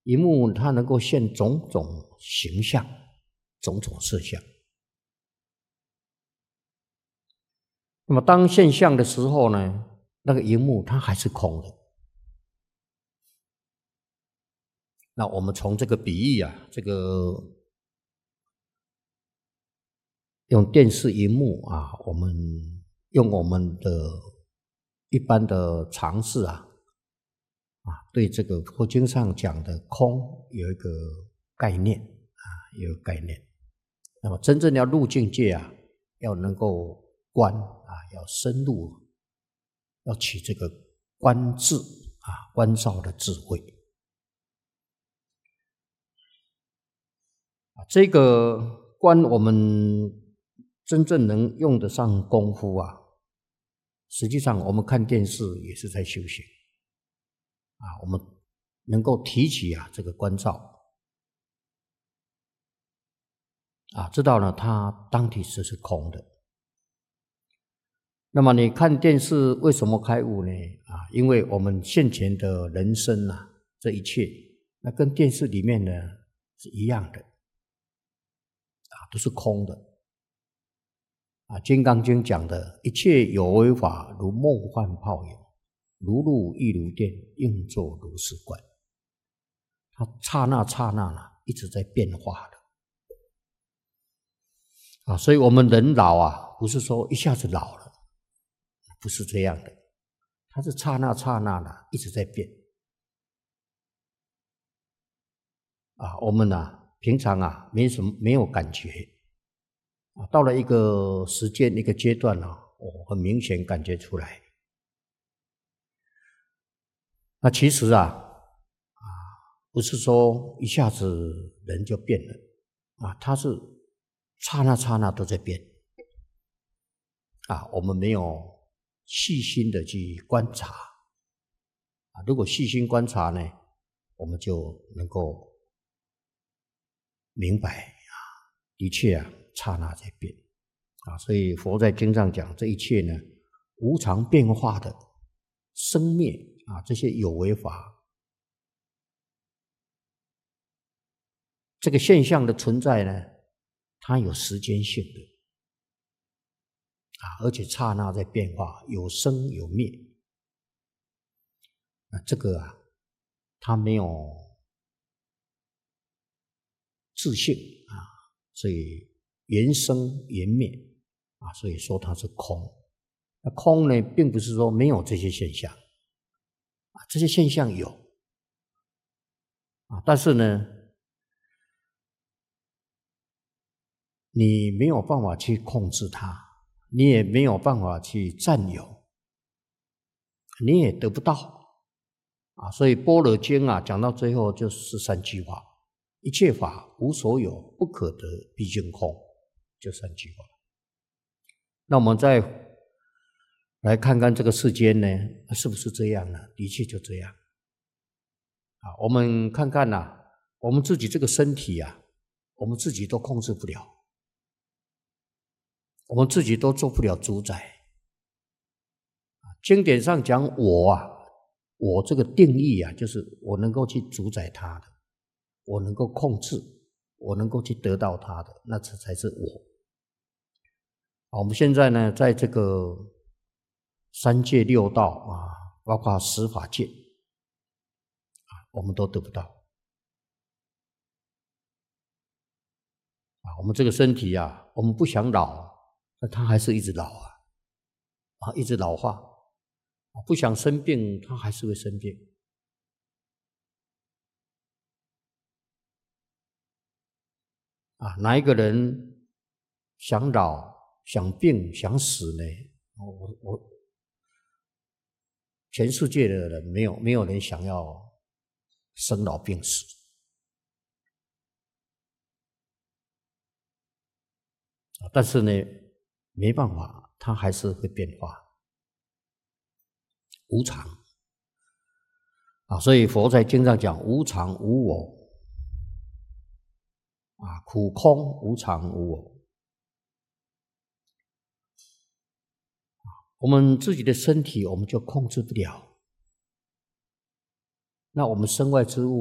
荧幕它能够现种种形象、种种色相。那么当现象的时候呢，那个荧幕它还是空的。那我们从这个比喻啊，这个用电视荧幕啊，我们用我们的一般的常识啊，对这个佛经上讲的空有一个概念啊，有一个概念。那么真正要入境界啊，要能够观啊，要深入，要起这个观智啊，观照的智慧。这个观我们真正能用得上功夫啊，实际上我们看电视也是在修行啊，我们能够提起啊这个观照啊，知道呢它当体时是空的。那么你看电视为什么开悟呢？啊，因为我们现前的人生啊，这一切那跟电视里面呢是一样的啊，都是空的啊。《金刚经》讲的一切有为法，如梦幻泡影，如露亦如电，应作如是观。它刹那刹那呢一直在变化的啊，所以我们人老啊，不是说一下子老了，不是这样的，它是刹那刹那的一直在变啊。我们平常没有感觉啊，到了一个时间一个阶段我很明显感觉出来。那其实不是说一下子人就变了啊，它是刹那刹那都在变啊，我们没有细心的去观察啊，如果细心观察呢，我们就能够明白的确刹那在变啊，所以佛在经上讲，这一切呢无常变化的生灭啊，这些有为法，这个现象的存在呢，它有时间性的而且刹那在变化，有生有灭。这个它没有自性所以缘生缘灭所以说它是空。那空呢，并不是说没有这些现象这些现象有但是呢，你没有办法去控制它，你也没有办法去占有，你也得不到所以《般若经》讲到最后就是3句话：一切法无所有，不可得，毕竟空，就3句话。那我们再来看看这个世间呢，是不是这样呢？的确就这样我们看看我们自己这个身体我们自己都控制不了，我们自己都做不了主宰。经典上讲我这个定义就是我能够去主宰它的，我能够控制，我能够去得到它的，那这才是我。我们现在呢，在这个3界6道包括10法界我们都得不到我们这个身体我们不想老，那它还是一直老一直老化。不想生病，它还是会生病哪一个人想老、想病、想死呢？全世界的人没有人想要生老病死但是呢，没办法，它还是会变化，无常所以佛在经上讲无常无我苦空无常无我。我们自己的身体我们就控制不了，那我们身外之物